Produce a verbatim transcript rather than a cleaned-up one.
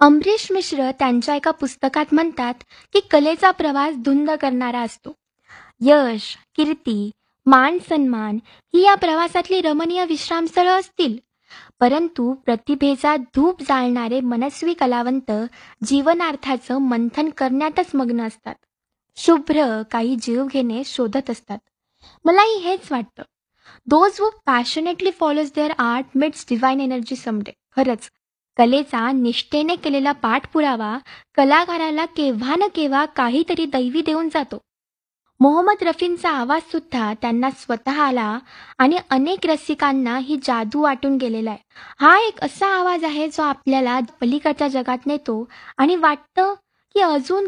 अमरीश मिश्र त्यांच्या एका पुस्तकात म्हणतात की कलेचा प्रवास धुंद करणारा असतो. यश, कीर्ती, मान सन्मान ही या प्रवासातली रमणीय विश्रामस्थळं असतील, परंतु प्रतिभेचा धूप जाळणारे मनस्वी कलावंत जीवनार्थाचं मंथन करण्यातच मग्न असतात. शुभ्र काही जीवघेणे शोधत असतात. मलाही हेच वाटतं. Those who passionately follows there art midst divine energy someday. खरंच, कलेचा निष्ठेने केलेला पाठपुरावा कलाकाराला केव्हा न केव्हा काहीतरी दैवी देऊन जातो. मोहम्मद रफींचा आवाज सुद्धा त्यांना स्वतःला आणि अनेक रसिकांना ही जादू वाटून गेलेला आहे. हा एक असा आवाज आहे जो आपल्याला पलीकडच्या जगात नेतो आणि वाटतं की अजून